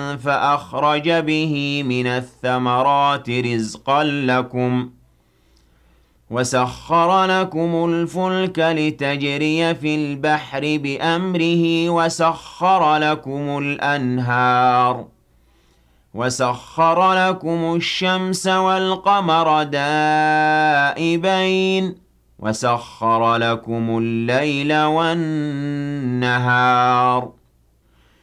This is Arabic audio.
فأخرج به من الثمرات رزقا لكم وسخر لكم الفلك لتجري في البحر بأمره وسخر لكم الأنهار وسخر لكم الشمس والقمر دائبين وسخر لكم الليل والنهار